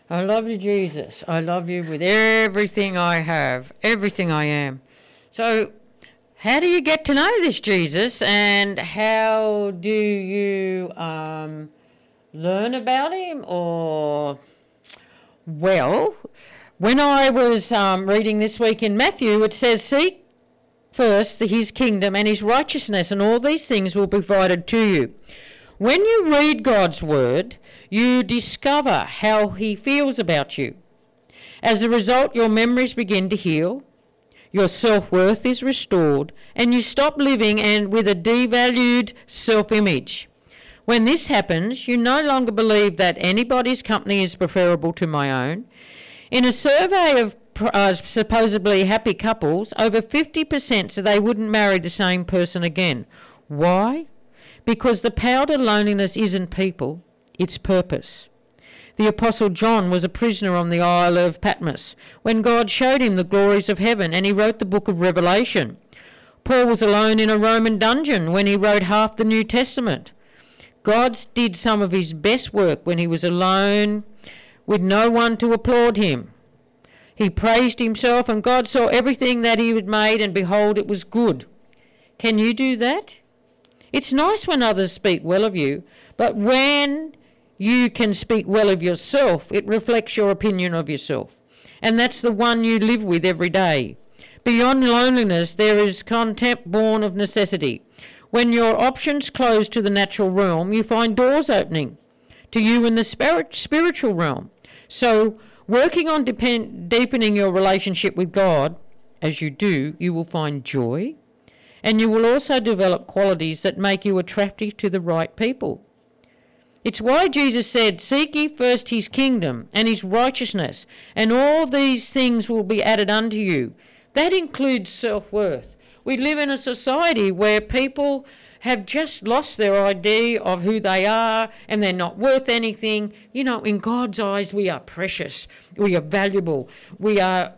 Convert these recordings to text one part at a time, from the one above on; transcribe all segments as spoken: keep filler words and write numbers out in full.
I love you, Jesus. I love you with everything I have, everything I am. So, how do you get to know this Jesus, and how do you um, learn about him? Or, well, when I was um, reading this week in Matthew, it says, seek first his kingdom and his righteousness, and all these things will be provided to you. When you read God's word, you discover how he feels about you. As a result, your memories begin to heal, your self-worth is restored, and you stop living and with a devalued self-image. When this happens, you no longer believe that anybody's company is preferable to my own. In a survey of uh, supposedly happy couples, over fifty percent said they wouldn't marry the same person again. Why? Because the power to loneliness isn't people, it's purpose. The Apostle John was a prisoner on the Isle of Patmos when God showed him the glories of heaven, and he wrote the book of Revelation. Paul was alone in a Roman dungeon when he wrote half the New Testament. God did some of his best work when he was alone with no one to applaud him. He praised himself, and God saw everything that he had made, and behold, it was good. Can you do that? It's nice when others speak well of you, but when you can speak well of yourself, it reflects your opinion of yourself. And that's the one you live with every day. Beyond loneliness, there is contempt born of necessity. When your options close to the natural realm, you find doors opening to you in the spirit, spiritual realm. So, working on depend, deepening your relationship with God, as you do, you will find joy, and you will also develop qualities that make you attractive to the right people. It's why Jesus said, seek ye first his kingdom and his righteousness, and all these things will be added unto you. That includes self-worth. We live in a society where people have just lost their idea of who they are, and they're not worth anything. You know, in God's eyes, we are precious. We are valuable. We are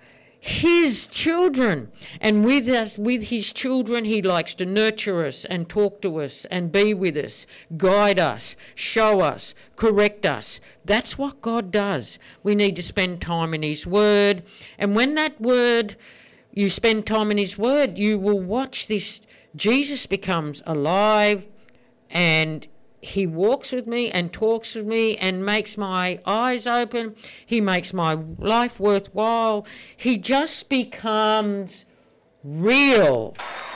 his children, and with us, with his children, he likes to nurture us and talk to us and be with us, guide us, show us, correct us. That's what God does. We need to spend time in his word, and when that word, you spend time in his word, you will watch this Jesus becomes alive, and he walks with me and talks with me and makes my eyes open. He makes my life worthwhile. He just becomes real.